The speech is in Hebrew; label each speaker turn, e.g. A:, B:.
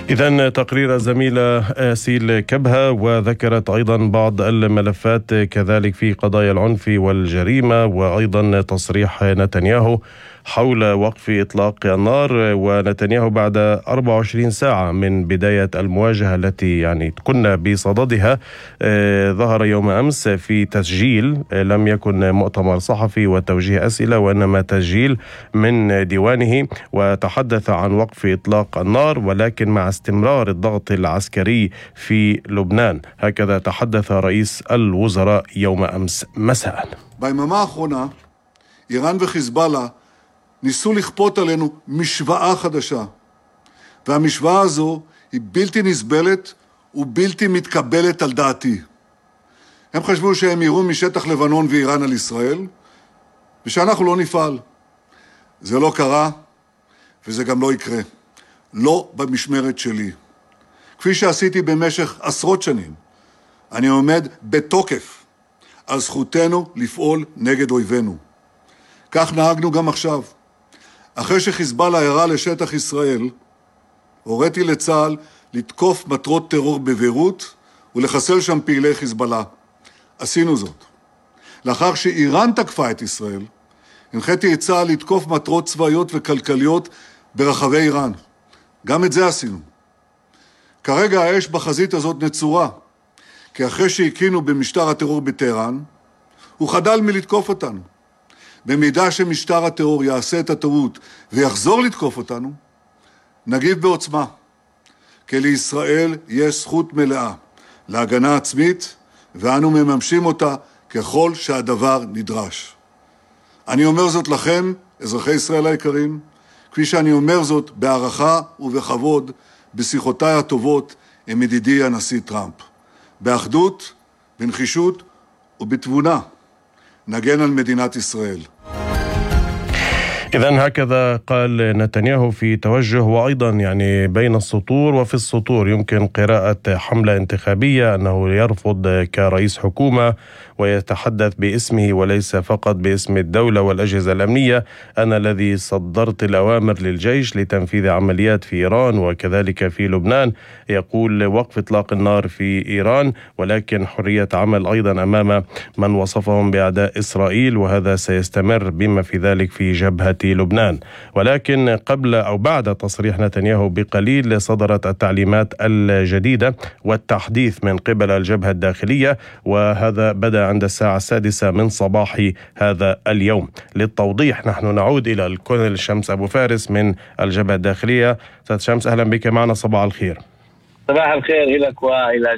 A: إذن تقرير زميلة سيل كبهة، وذكرت أيضا بعض الملفات كذلك في قضايا العنف والجريمة، وأيضا تصريح نتنياهو حول وقف إطلاق النار. ونتنياهو بعد 24 ساعة من بداية المواجهة التي كنا بصددها ظهر يوم أمس في تسجيل، لم يكن مؤتمر صحفي وتوجيه أسئلة وإنما تسجيل من ديوانه، وتحدث عن وقف إطلاق النار ولكن مع استمرار الضغط العسكري في لبنان. هكذا تحدث رئيس الوزراء يوم أمس مساء.
B: ביממה האחרונה איראן וחיזבאללה ניסו לכפות עלינו משוואה חדשה, והמשוואה הזו היא בלתי נסבלת ובלתי מתקבלת על דעתי. הם חשבו שהם יראו משטח לבנון ואיראן על ישראל, ושאנחנו לא נפעל. זה לא קרה, וזה גם לא יקרה. לא במשמרת שלי. כפי שעשיתי במשך עשרות שנים, אני עומד בתוקף על זכותנו לפעול נגד אויבינו. כך נהגנו גם עכשיו. אחרי שחיזבאללה ירה לשטח ישראל, הוריתי לצה"ל לתקוף מטרות טרור בביירות ולחסל שם פעילי חיזבאללה. עשינו זאת. לאחר שאיראן תקפה את ישראל, הנחיתי את צה"ל לתקוף מטרות צבאיות וכלכליות ברחבי איראן. גם את זה עשינו. כרגע האש בחזית הזאת נצורה, כי אחרי שהקינו במשטר הטרור בטהרן, הוא חדל מלתקוף אותנו. במידה שמשטר הטרור יעשה את הטעות ויחזור לתקוף אותנו, נגיב בעוצמה. כי לישראל יש זכות מלאה להגנה עצמית, ואנו מממשים אותה ככל שהדבר נדרש. אני אומר זאת לכם, אזרחי ישראל היקרים, כפי שאני אומר זאת בהערכה ובכבוד בשיחותיי הטובות עם ידידי הנשיא טראמפ. באחדות, בנחישות ובתבונה נגן על מדינת ישראל.
A: إذن هكذا قال نتنياهو في توجه، وأيضا بين السطور وفي السطور يمكن قراءة حملة انتخابية أنه يرفض كرئيس حكومة ويتحدث باسمه وليس فقط باسم الدولة والأجهزة الأمنية. أنا الذي صدرت الأوامر للجيش لتنفيذ عمليات في إيران وكذلك في لبنان. يقول وقف إطلاق النار في إيران ولكن حرية عمل أيضا أمام من وصفهم بأعداء إسرائيل، وهذا سيستمر بما في ذلك في جبهة لبنان. ولكن قبل أو بعد تصريح نتنياهو بقليل صدرت التعليمات الجديدة والتحديث من قبل الجبهة الداخلية، وهذا بدأ عند الساعة 6 من صباح هذا اليوم. للتوضيح نحن نعود إلى الكولونيل شمس أبو فارس من الجبهة الداخلية. أستاذ شمس، أهلا بك معنا، صباح الخير.
C: صباح الخير لك وإلى